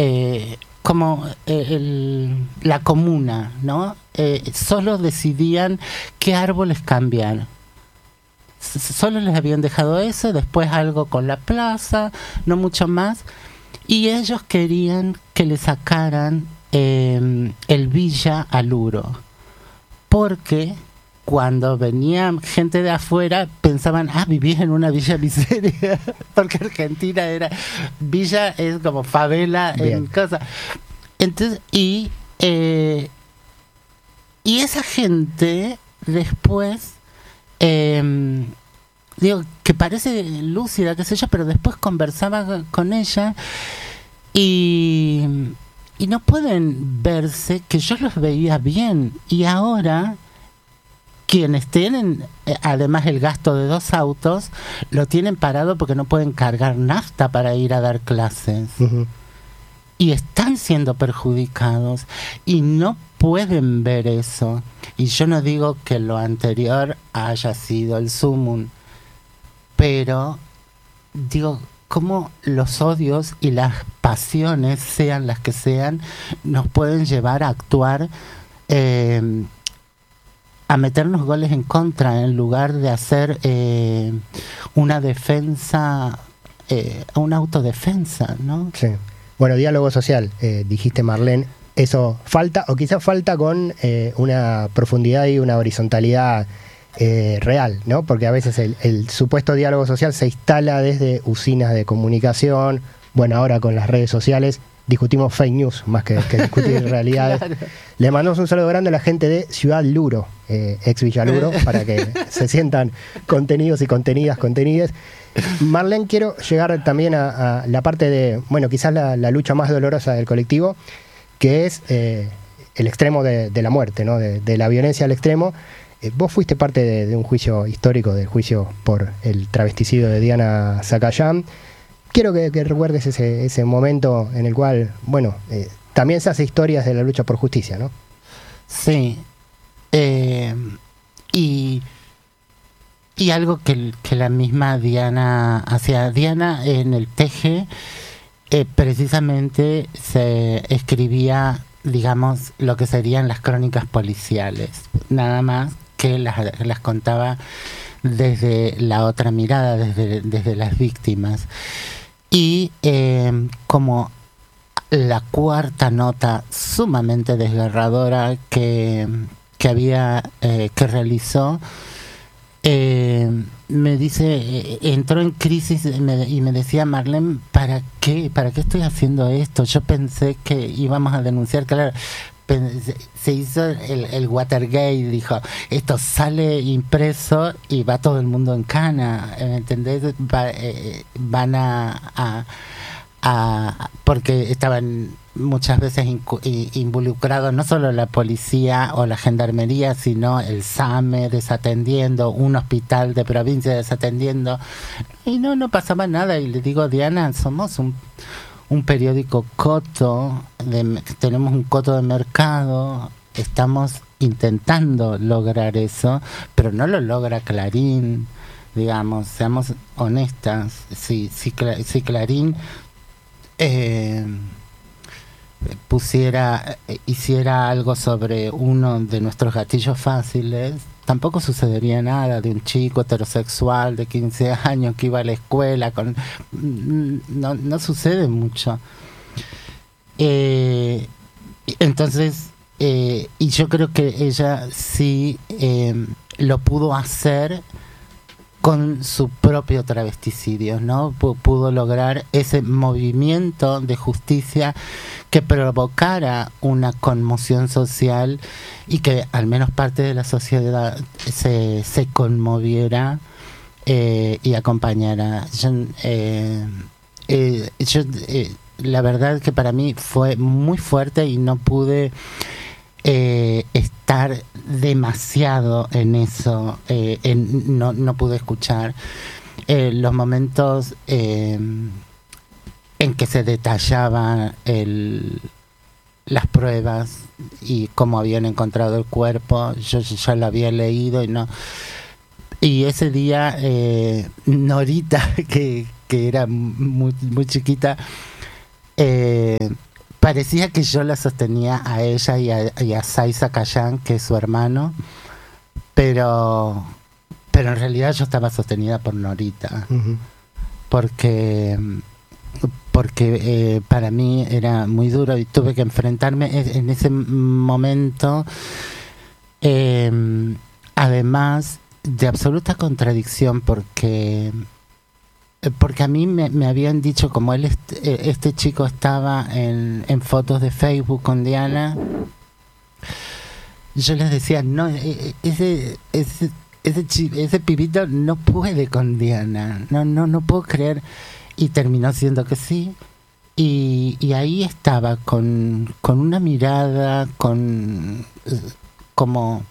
como la comuna, ¿no? Solo decidían qué árboles cambiar. Solo les habían dejado eso, después algo con la plaza, no mucho más. Y ellos querían que le sacaran el Villa al Uro, porque cuando venía gente de afuera pensaban, vivís en una villa miseria, porque Argentina era, villa es como favela. Bien. En cosas. Entonces, y esa gente después, digo, que parece lúcida, qué sé yo, pero después conversaba con ella y no pueden verse que yo los veía bien, y ahora quienes tienen además el gasto de 2 autos lo tienen parado porque no pueden cargar nafta para ir a dar clases. Uh-huh. Y están siendo perjudicados y no pueden ver eso. Y yo no digo que lo anterior haya sido el sumum, pero digo, cómo los odios y las pasiones, sean las que sean, nos pueden llevar a actuar, a meternos goles en contra en lugar de hacer una defensa, una autodefensa, ¿no? Sí. Bueno, diálogo social, dijiste, Marlene, eso falta, o quizás falta con una profundidad y una horizontalidad real, ¿no? Porque a veces el supuesto diálogo social se instala desde usinas de comunicación. Bueno, ahora con las redes sociales discutimos fake news más que discutir realidades. Claro. Le mandamos un saludo grande a la gente de Ciudad Luro, ex Villa Luro, para que se sientan contenidos y contenidas. Marlene, quiero llegar también a la parte de, bueno, quizás la lucha más dolorosa del colectivo, que es el extremo de la muerte, ¿no? De la violencia al extremo. Vos fuiste parte de un juicio histórico, del juicio por el travesticidio de Diana Zacayán. Quiero que recuerdes ese momento en el cual, bueno, también se hace historias de la lucha por justicia, ¿no? Sí. Y algo que la misma Diana hacía. Diana en el Teje precisamente se escribía, digamos, lo que serían las crónicas policiales, nada más que las contaba desde la otra mirada, desde las víctimas. Y como la cuarta nota sumamente desgarradora que había, que realizó, me dice, entró en crisis y me decía, Marlene, ¿para qué estoy haciendo esto? Yo pensé que íbamos a denunciar, claro, se hizo el Watergate, dijo, esto sale impreso y va todo el mundo en cana, ¿me entendés? Van a porque estaban muchas veces involucrados no solo la policía o la gendarmería, sino el SAME desatendiendo, un hospital de provincia desatendiendo, y no pasaba nada. Y le digo, Diana, somos un periódico coto, tenemos un coto de mercado, estamos intentando lograr eso, pero no lo logra Clarín, digamos, seamos honestas. Si Clarín hiciera algo sobre uno de nuestros gatillos fáciles, tampoco sucedería nada, de un chico heterosexual de 15 años que iba a la escuela no sucede mucho. Entonces, y yo creo que ella sí lo pudo hacer con su propio travesticidio, ¿no? Pudo lograr ese movimiento de justicia que provocara una conmoción social y que al menos parte de la sociedad se conmoviera y acompañara. La verdad que para mí fue muy fuerte y no pude estar demasiado en eso, no pude escuchar los momentos en que se detallaban las pruebas y cómo habían encontrado el cuerpo. Yo ya lo había leído y ese día Norita, que era muy, muy chiquita, parecía que yo la sostenía a ella y a Saiza Kayan, que es su hermano, pero en realidad yo estaba sostenida por Norita, porque para mí era muy duro y tuve que enfrentarme en ese momento, además de absoluta contradicción, porque a mí me habían dicho, como este chico estaba en fotos de Facebook con Diana, yo les decía, no, ese pibito no puede con Diana, no puedo creer, y terminó siendo que sí, y ahí estaba con una mirada, como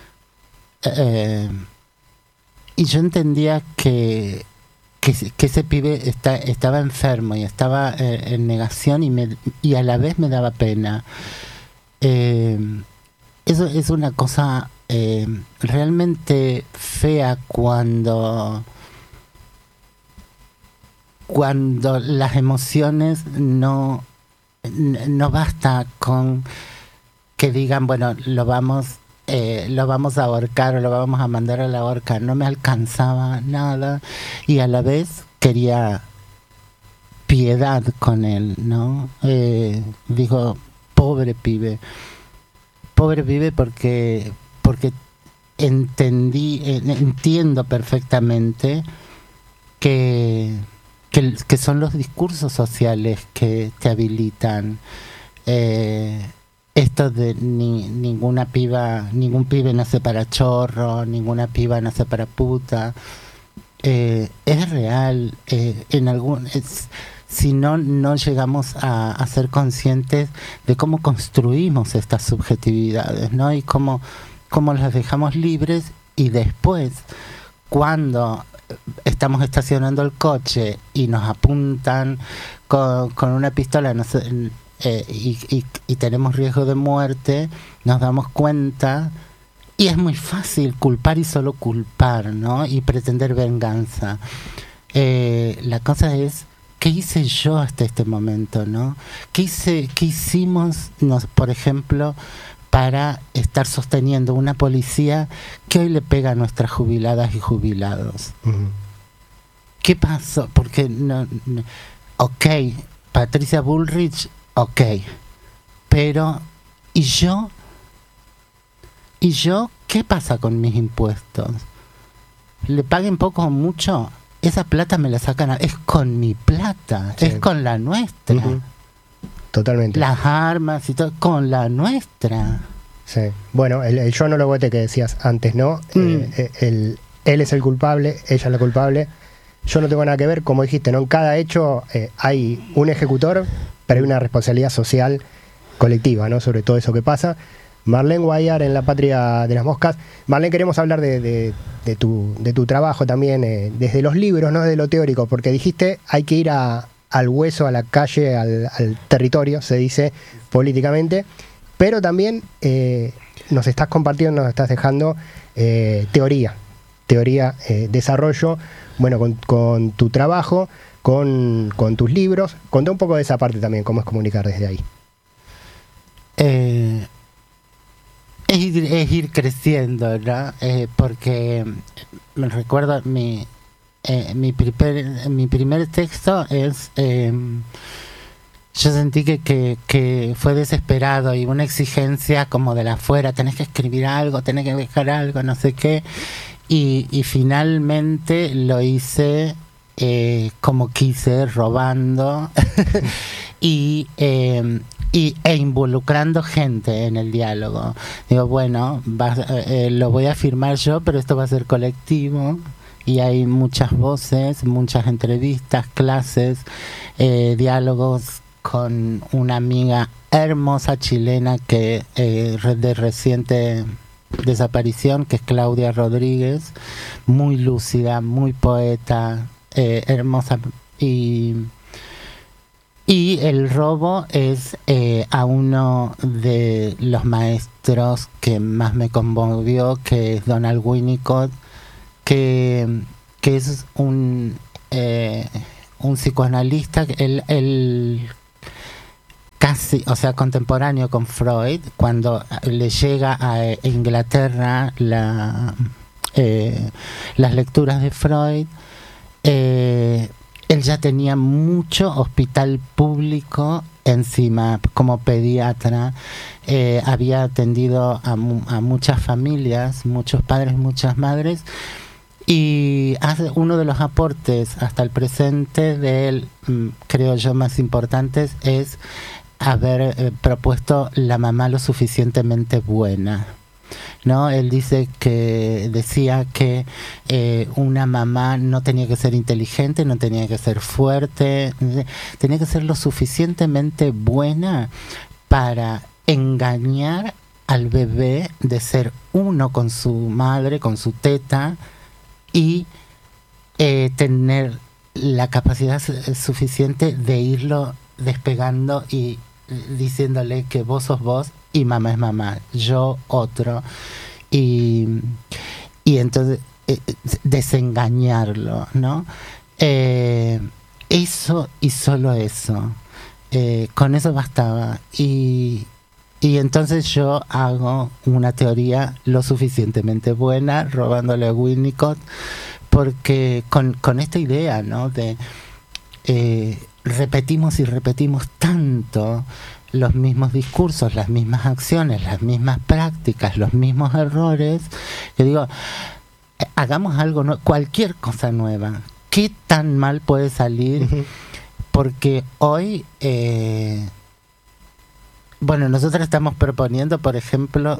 y yo entendía que ese pibe estaba enfermo y estaba en negación, y a la vez me daba pena. Eso es una cosa realmente fea cuando las emociones no basta con que digan, bueno, lo vamos a ahorcar o lo vamos a mandar a la horca. No me alcanzaba nada, y a la vez quería piedad con él, ¿no? Digo, pobre pibe, porque entiendo perfectamente que son los discursos sociales que te habilitan. Esto de ningún pibe nace para chorro, ninguna piba nace para puta, es real. Si no llegamos a ser conscientes de cómo construimos estas subjetividades, ¿no? Y cómo las dejamos libres, y después, cuando estamos estacionando el coche y nos apuntan con una pistola, y tenemos riesgo de muerte, nos damos cuenta, y es muy fácil culpar y solo culpar, ¿no? Y pretender venganza. La cosa es, ¿qué hice yo hasta este momento, no? ¿Qué hicimos, por ejemplo, para estar sosteniendo una policía que hoy le pega a nuestras jubiladas y jubilados? ¿Qué pasó? Porque ok, Patricia Bullrich, ok, pero ¿y yo? ¿Qué pasa con mis impuestos? ¿Le paguen poco o mucho? Esa plata me la sacan, es con mi plata, sí. Es con la nuestra. Totalmente. Las armas y todo, con la nuestra. Sí. Bueno, el yo no lo vote que decías antes, ¿no? Él es el culpable, ella es la culpable. Yo no tengo nada que ver, como dijiste, ¿no? En cada hecho hay un ejecutor, pero hay una responsabilidad social colectiva, ¿no? Sobre todo eso que pasa. Marlene Guayar en La Patria de las Moscas. Marlene, queremos hablar de tu trabajo también, desde los libros, no desde lo teórico, porque dijiste hay que ir al hueso, a la calle, al territorio, se dice políticamente, pero también nos estás compartiendo, nos estás dejando teoría, desarrollo, bueno, con tu trabajo, con tus libros. Contá un poco de esa parte también, cómo es comunicar desde ahí. Es ir creciendo, ¿no? Porque me recuerdo mi primer texto es yo sentí que fue desesperado y una exigencia como de la afuera, tenés que escribir algo, tenés que dejar algo, no sé qué, y finalmente lo hice como quise, robando e involucrando gente en el diálogo. Digo, bueno, lo voy a firmar yo, pero esto va a ser colectivo, y hay muchas voces, muchas entrevistas, clases, diálogos con una amiga hermosa chilena que de reciente desaparición, que es Claudia Rodríguez, muy lúcida, muy poeta, hermosa. Y el robo es a uno de los maestros que más me conmovió, que es Donald Winnicott, que es un psicoanalista. Él casi, o sea, contemporáneo con Freud, cuando le llega a Inglaterra las lecturas de Freud, él ya tenía mucho hospital público encima. Como pediatra había atendido a muchas familias, muchos padres, muchas madres, y uno de los aportes hasta el presente de él, creo yo, más importantes es haber propuesto la mamá lo suficientemente buena, ¿no? Él decía que una mamá no tenía que ser inteligente, no tenía que ser fuerte, tenía que ser lo suficientemente buena para engañar al bebé de ser uno con su madre, con su teta, y tener la capacidad suficiente de irlo despegando y diciéndole que vos sos vos y mamá es mamá, yo otro, y entonces desengañarlo, ¿no? Eso y solo eso, con eso bastaba. Y entonces yo hago una teoría lo suficientemente buena, robándole a Winnicott, porque con esta idea, ¿no? De repetimos y repetimos tanto los mismos discursos, las mismas acciones, las mismas prácticas, los mismos errores, que digo, hagamos algo nuevo, cualquier cosa nueva. ¿Qué tan mal puede salir? Uh-huh. Porque hoy, bueno, nosotros estamos proponiendo, por ejemplo,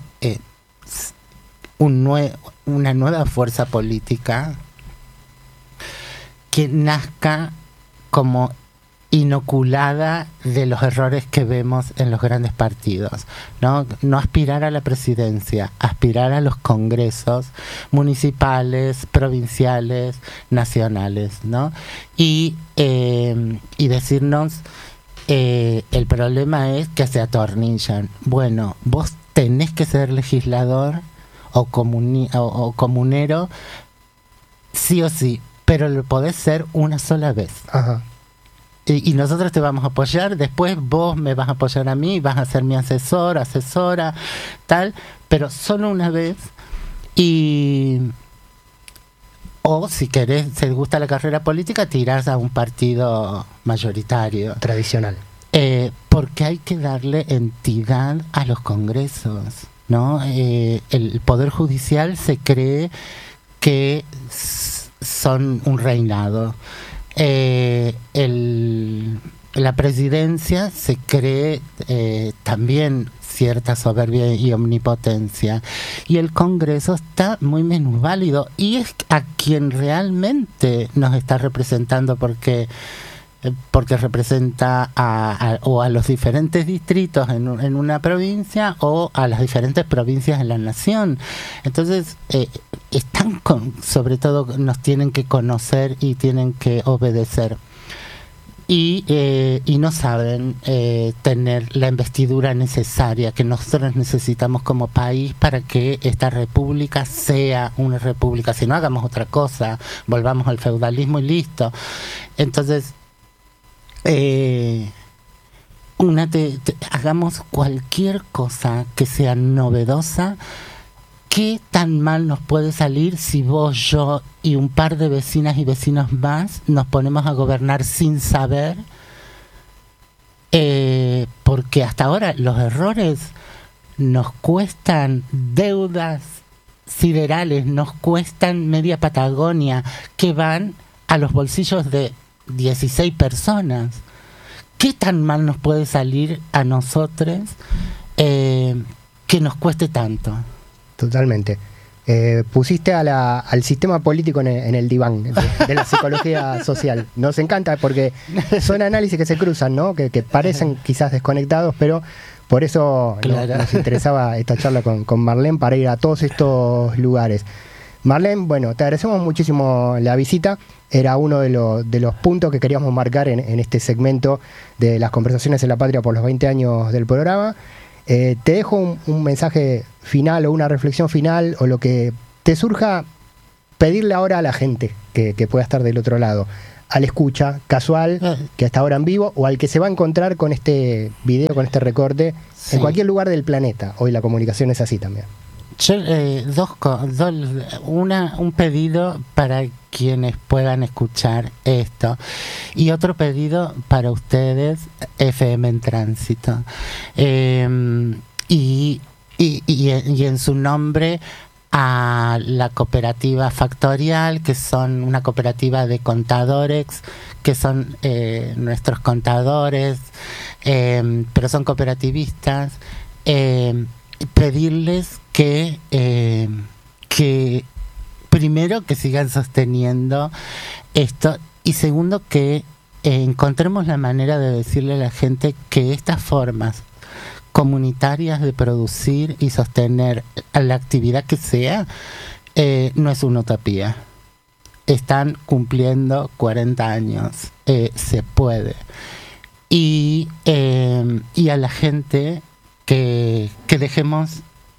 una nueva fuerza política que nazca como inoculada de los errores que vemos en los grandes partidos, ¿no? No aspirar a la presidencia, aspirar a los congresos municipales, provinciales, nacionales, ¿no? Y decirnos, el problema es que se atornillan. Bueno, vos tenés que ser legislador o comunero, sí o sí, pero lo podés ser una sola vez. Ajá. Y nosotros te vamos a apoyar, después vos me vas a apoyar a mí, vas a ser mi asesora, tal, pero solo una vez. O si querés, si te gusta la carrera política, tirás a un partido mayoritario. Tradicional. Porque hay que darle entidad a los congresos, ¿no? El Poder Judicial se cree que son un reinado. La presidencia se cree también cierta soberbia y omnipotencia, y el Congreso está muy minusválido, y es a quien realmente nos está representando, porque representa o a los diferentes distritos en una provincia, o a las diferentes provincias en la nación. Entonces sobre todo nos tienen que conocer y tienen que obedecer, y no saben tener la investidura necesaria que nosotros necesitamos como país para que esta república sea una república. Si no, hagamos otra cosa, volvamos al feudalismo y listo. Entonces hagamos cualquier cosa que sea novedosa. ¿Qué tan mal nos puede salir si vos, yo y un par de vecinas y vecinos más nos ponemos a gobernar sin saber? Porque hasta ahora los errores nos cuestan deudas siderales, nos cuestan media Patagonia, que van a los bolsillos de 16 personas. ¿Qué tan mal nos puede salir a nosotros que nos cueste tanto? Totalmente. Pusiste al sistema político en el diván de la psicología social. Nos encanta porque son análisis que se cruzan, ¿no? Que parecen quizás desconectados, pero por eso claro, nos interesaba esta charla con Marlene, para ir a todos estos lugares. Marlene, bueno, te agradecemos muchísimo la visita. Era uno de los puntos que queríamos marcar en este segmento de las conversaciones en la patria por los 20 años del programa. Te dejo un mensaje final o una reflexión final, o lo que te surja pedirle ahora a la gente que pueda estar del otro lado. al escucha casual, que está ahora en vivo, o al que se va a encontrar con este video, con este recorte, en cualquier lugar del planeta. Hoy la comunicación es así también. Yo, un pedido para quienes puedan escuchar esto y otro pedido para ustedes, FM en Tránsito, y en su nombre a la cooperativa Factorial, que son una cooperativa de contadores, que son nuestros contadores, pero son cooperativistas. Pedirles que primero que sigan sosteniendo esto, y segundo que encontremos la manera de decirle a la gente que estas formas comunitarias de producir y sostener la actividad que sea no es una utopía. Están cumpliendo 40 años, se puede, y a la gente que dejemos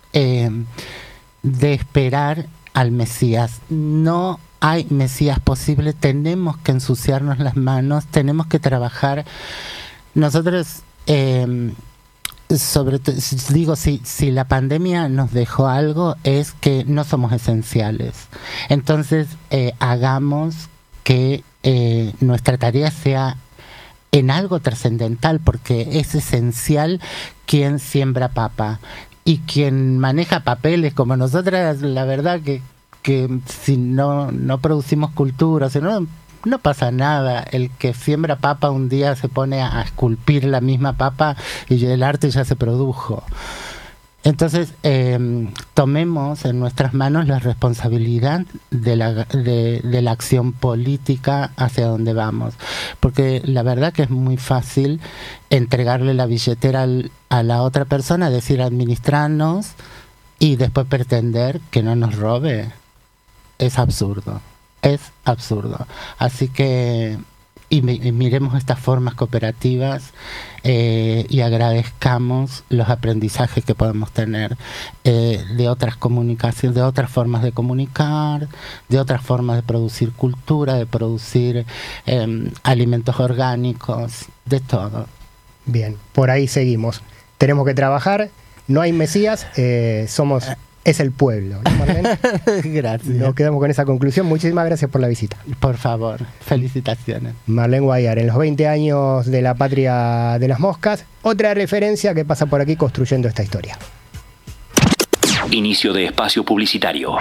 de esperar al Mesías. No hay Mesías posible, tenemos que ensuciarnos las manos, tenemos que trabajar. Nosotros, sobre todo, digo, si la pandemia nos dejó algo, es que no somos esenciales. Entonces, hagamos que nuestra tarea sea en algo trascendental, porque es esencial quien siembra papa y quien maneja papeles como nosotras. La verdad que si no producimos cultura, si no pasa nada. El que siembra papa un día se pone a esculpir la misma papa y el arte ya se produjo. Entonces, tomemos en nuestras manos la responsabilidad de la acción política hacia donde vamos. Porque la verdad que es muy fácil entregarle la billetera a la otra persona, decir administrarnos y después pretender que no nos robe. Es absurdo. Es absurdo. Así que miremos estas formas cooperativas y agradezcamos los aprendizajes que podemos tener de otras comunicaciones, de otras formas de comunicar, de otras formas de producir cultura, de producir alimentos orgánicos, de todo. Bien, por ahí seguimos. Tenemos que trabajar, no hay Mesías, es el pueblo, ¿no, Marlene? Gracias. Nos quedamos con esa conclusión. Muchísimas gracias por la visita. Por favor, felicitaciones. Marlene Guayar, en los 20 años de la patria de las moscas, otra referencia que pasa por aquí construyendo esta historia. Inicio de espacio publicitario.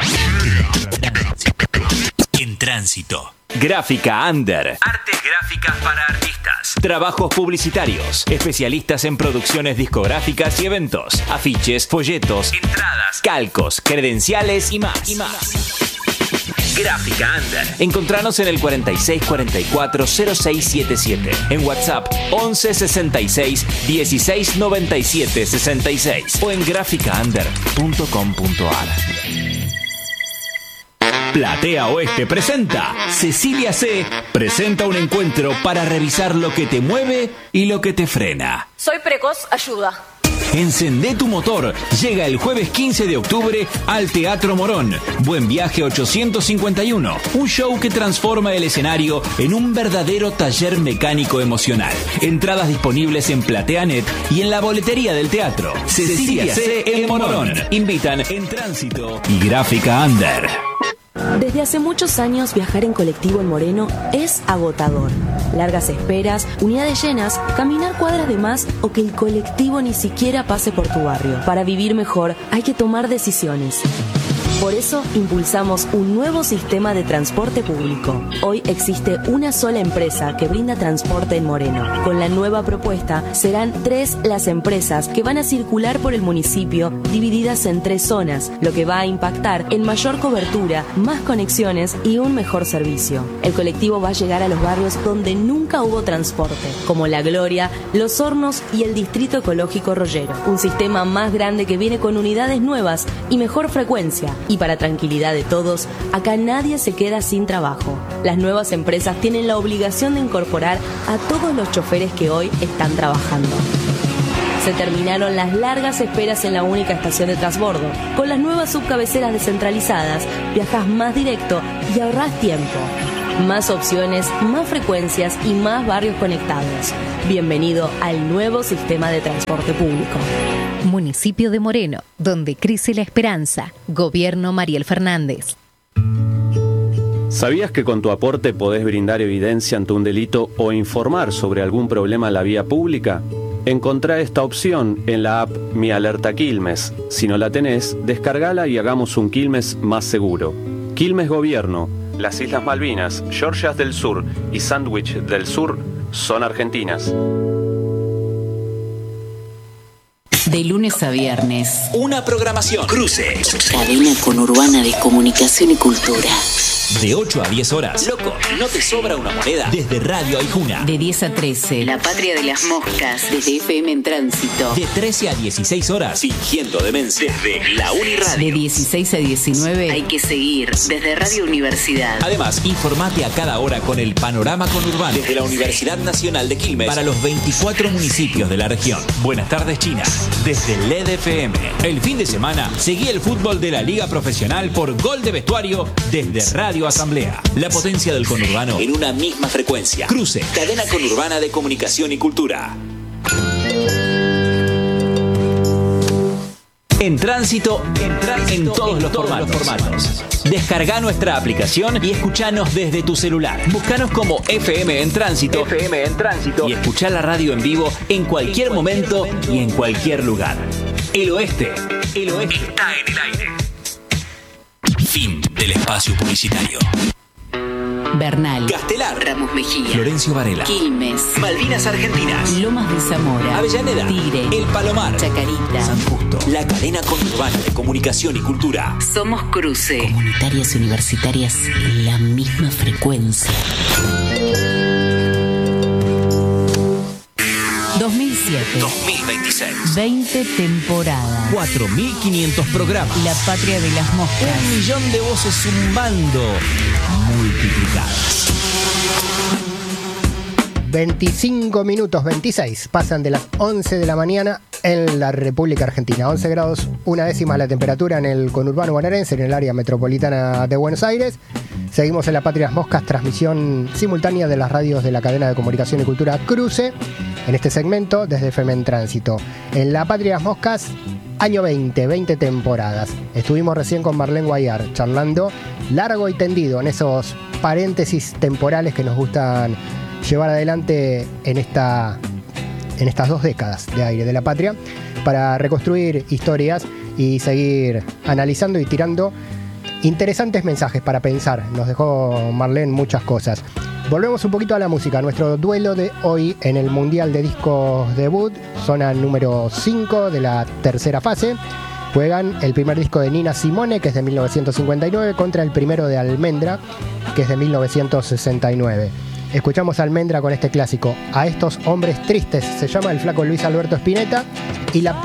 En Tránsito. Gráfica Under. Artes gráficas para artistas. Trabajos publicitarios. Especialistas en producciones discográficas y eventos. Afiches, folletos, entradas, calcos, credenciales y más. Gráfica Under. Encontranos en el 4644-0677. En WhatsApp 1166 1697 66 o en graficaunder.com.ar. Platea Oeste presenta Cecilia C. presenta un encuentro para revisar lo que te mueve y lo que te frena. Soy precoz, ayuda. Encendé tu motor. Llega el jueves 15 de octubre al Teatro Morón. Buen Viaje 851. Un show que transforma el escenario en un verdadero taller mecánico emocional. Entradas disponibles en PlateaNet y en la boletería del teatro. Cecilia C. en Morón. Invitan En Tránsito y Gráfica Under. Desde hace muchos años viajar en colectivo en Moreno es agotador. Largas esperas, unidades llenas, caminar cuadras de más o que el colectivo ni siquiera pase por tu barrio. Para vivir mejor hay que tomar decisiones. Por eso impulsamos un nuevo sistema de transporte público. Hoy existe una sola empresa que brinda transporte en Moreno. Con la nueva propuesta serán 3 las empresas que van a circular por el municipio, divididas en 3 zonas, lo que va a impactar en mayor cobertura, más conexiones y un mejor servicio. El colectivo va a llegar a los barrios donde nunca hubo transporte, como La Gloria, Los Hornos y el Distrito Ecológico Rollero. Un sistema más grande que viene con unidades nuevas y mejor frecuencia. Y para tranquilidad de todos, acá nadie se queda sin trabajo. Las nuevas empresas tienen la obligación de incorporar a todos los choferes que hoy están trabajando. Se terminaron las largas esperas en la única estación de transbordo. Con las nuevas subcabeceras descentralizadas, viajas más directo y ahorrás tiempo. Más opciones, más frecuencias y más barrios conectados. Bienvenido al nuevo sistema de transporte público. Municipio de Moreno, donde crece la esperanza. Gobierno Mariel Fernández. ¿Sabías que con tu aporte podés brindar evidencia ante un delito o informar sobre algún problema en la vía pública? Encontrá esta opción en la app Mi Alerta Quilmes. Si no la tenés, descargala y hagamos un Quilmes más seguro. Quilmes Gobierno, las Islas Malvinas, Georgias del Sur y Sandwich del Sur son argentinas. De lunes a viernes. Una programación. Cruce. Cadena conurbana de comunicación y cultura. De 8 a 10 horas. Loco, no te sobra una moneda. Desde Radio Aijuna. De 10 a 13. La Patria de las Moscas. Desde FM en Tránsito. De 13 a 16 horas. Fingiendo demencia. Desde la Uniradio. De 16 a 19. Hay que seguir. Desde Radio Universidad. Además, informate a cada hora con el panorama conurbano. Desde la Universidad Nacional de Quilmes. Para los 24 municipios de la región. Buenas tardes, China. Desde LED FM. El fin de semana, seguí el fútbol de la Liga Profesional por Gol de Vestuario desde Radio Asamblea. La potencia del conurbano en una misma frecuencia. Cruce, cadena conurbana de comunicación y cultura. En tránsito, en todos los formatos. Descarga nuestra aplicación y escuchanos desde tu celular. Búscanos como FM en Tránsito. Y escuchá la radio en vivo en cualquier momento y en cualquier lugar. El oeste está en el aire. Fin del espacio publicitario. Bernal, Castelar, Ramos Mejía, Florencio Varela, Quilmes, Malvinas Argentinas, Lomas de Zamora, Avellaneda, Tigre, El Palomar, Chacarita, San Justo. La cadena conurbana de comunicación y cultura. Somos Cruce. Comunitarias y universitarias en la misma frecuencia. 2007. 2026. 20 temporadas. 4.500 programas. La Patria de las Moscas. 1 millón de voces zumbando. Multiplicadas. 25 minutos 26 pasan de las 11 de la mañana en la República Argentina. 11 grados, una décima la temperatura en el conurbano bonaerense, en el área metropolitana de Buenos Aires. Seguimos en La Patria de las Moscas, transmisión simultánea de las radios de la cadena de comunicación y cultura Cruce. En este segmento, desde FM en Tránsito. En La Patria de las Moscas, año 20 temporadas. Estuvimos recién con Marlene Guayar, charlando largo y tendido en esos paréntesis temporales que nos gustan llevar adelante en estas 2 décadas de aire de la patria, para reconstruir historias y seguir analizando y tirando interesantes mensajes para pensar. Nos dejó Marlene muchas cosas. Volvemos un poquito a la música. Nuestro duelo de hoy en el Mundial de Discos Debut, zona número 5 de la tercera fase. Juegan el primer disco de Nina Simone, que es de 1959, contra el primero de Almendra, que es de 1969. Escuchamos a Almendra con este clásico, A estos hombres tristes. Se llama el flaco Luis Alberto Spinetta y la